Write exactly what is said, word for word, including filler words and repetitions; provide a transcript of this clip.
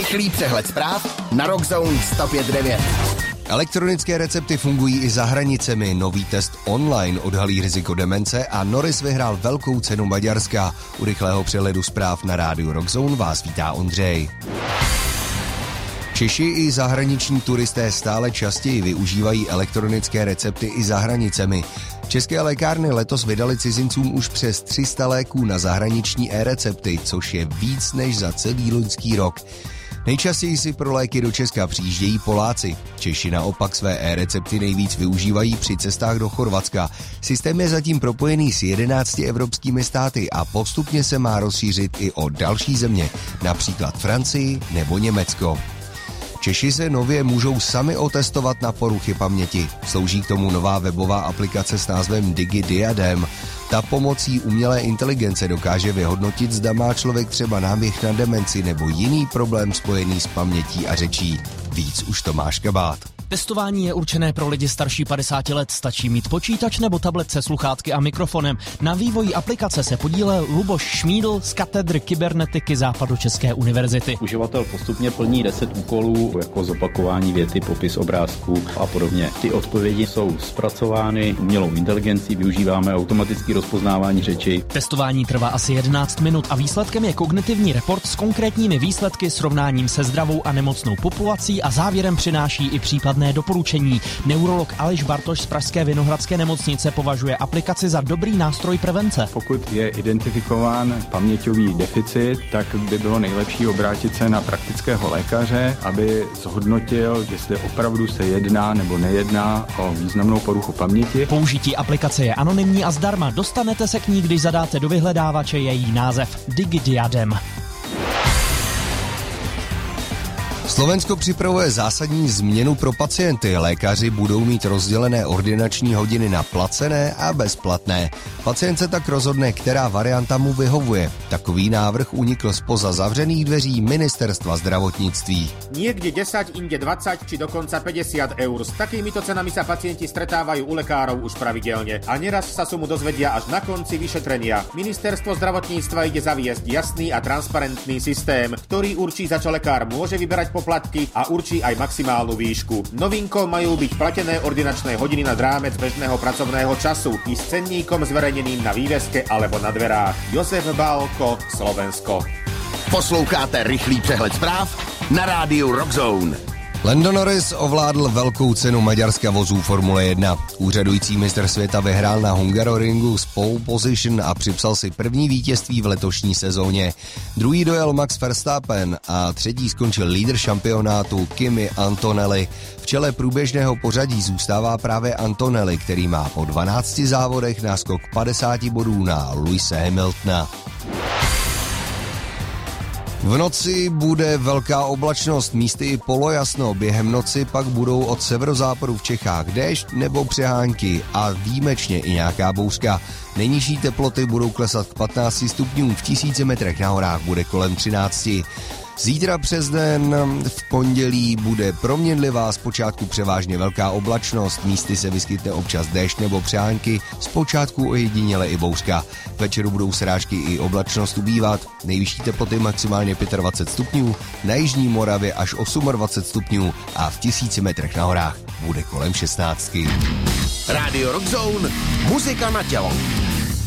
Rychlý přehled zpráv na Rockzone sto pět devět. Elektronické recepty fungují i za hranicemi. Nový test online odhalí riziko demence a Norris vyhrál velkou cenu Maďarska. U rychlého přehledu zpráv na rádiu Rockzone vás vítá Ondřej. Češi i zahraniční turisté stále častěji využívají elektronické recepty i za hranicemi. České lékárny letos vydali cizincům už přes tři sta léků na zahraniční e-recepty, což je víc než za celý loňský rok. Nejčastěji si pro léky do Česka přijíždějí Poláci. Češi naopak své e-recepty nejvíc využívají při cestách do Chorvatska. Systém je zatím propojený s jedenácti evropskými státy a postupně se má rozšířit i o další země, například Francii nebo Německo. Češi se nově můžou sami otestovat na poruchy paměti. Slouží k tomu nová webová aplikace s názvem DigiDiadem. Ta pomocí umělé inteligence dokáže vyhodnotit, zda má člověk třeba náběh na demenci nebo jiný problém spojený s pamětí a řečí. Víc už Tomáš Kabát. Testování je určené pro lidi starší padesáti let. Stačí mít počítač nebo tablet se sluchátky a mikrofonem. Na vývoji aplikace se podílel Luboš Šmídl z katedry kybernetiky Západočeské univerzity. Uživatel postupně plní deset úkolů, jako zopakování věty, popis obrázků a podobně. Ty odpovědi jsou zpracovány umělou inteligencí, využíváme automatické rozpoznávání řeči. Testování trvá asi jedenáct minut a výsledkem je kognitivní report s konkrétními výsledky, srovnáním se zdravou a nemocnou populací a závěrem přináší i případ doporučení. Neurolog Aleš Bartoš z pražské Vinohradské nemocnice považuje aplikaci za dobrý nástroj prevence. Pokud je identifikován paměťový deficit, tak by bylo nejlepší obrátit se na praktického lékaře, aby zhodnotil, jestli opravdu se jedná nebo nejedná o významnou poruchu paměti. Použití aplikace je anonymní a zdarma. Dostanete se k ní, když zadáte do vyhledávače její název DigiDiadem. Slovensko připravuje zásadní změnu pro pacienty. Lékaři budou mít rozdělené ordinační hodiny na placené a bezplatné. Pacient se tak rozhodne, která varianta mu vyhovuje. Takový návrh unikl spoza zavřených dveří ministerstva zdravotníctví. Niekde desať, inde dvadsať či dokonca päťdesiat eur. S takýmito cenami sa pacienti stretávajú u lekárov už pravidelne. A neraz sa sumu dozvedia až na konci vyšetrenia. Ministerstvo zdravotníctva ide zaviesť jasný a transparentný systém, ktorý určí, za čo lekár môže vyberať poplatky a určí aj maximálnu výšku. Novinkou majú byť platené ordinačné hodiny nad rámec bežného pracovného času i s cenníkom zverejneným na výveske alebo na dverách. Josef Bálko, Slovensko. Posloucháte rychlý přehled zpráv na rádiu Rockzone. Lando Norris ovládl velkou cenu Maďarska vozů Formule jedna. Úřadující mistr světa vyhrál na Hungaroringu z pole position a připsal si první vítězství v letošní sezóně. Druhý dojel Max Verstappen a třetí skončil lídr šampionátu Kimi Antonelli. V čele průběžného pořadí zůstává právě Antonelli, který má po dvanácti závodech náskok padesáti bodů na Lewise Hamiltona. V noci bude velká oblačnost, místy i polojasno. Během noci pak budou od severozápadu v Čechách déšť nebo přehánky a výjimečně i nějaká bouřka. Nejnižší teploty budou klesat k patnácti stupňům, v tisíci metrech na horách bude kolem třinácti. Zítra přes den v pondělí bude proměnlivá, zpočátku převážně velká oblačnost, místy se vyskytne občas déšť nebo přehánky, zpočátku ojediněle i bouřka. Večeru budou srážky i oblačnost ubývat, nejvyšší teploty maximálně dvacet pět stupňů, na jižní Moravě až dvacet osm stupňů a v tisíci metrech na horách bude kolem šestnáctky. Rádio Rockzone, muzika na tělo.